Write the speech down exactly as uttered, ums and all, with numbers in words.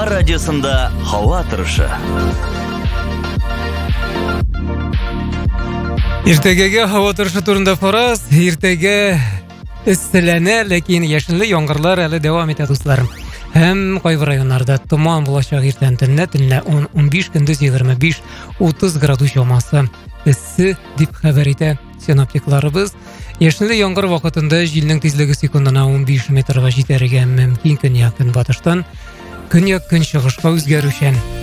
Хабар радиосында һава торышы. Иртәгәгә һава торышы турында фараз, иртәгә эсселәнә, ләкин яшенле яңгырлар әле дәвам итә, дусларым. Һәм кайбер районнарда томан булачак иртән төнлә, төнлә он биш, көндез егерме биш утыз градус чамасы эссе дип хәбәр итә синоптикларыбыз. Яшенле яңгыр вакытында җилнең тизлеге секундына он биш метрга җитәргә мөмкин көньяк көнбатыштан көньяк көнчыгышка үзгәрүчән.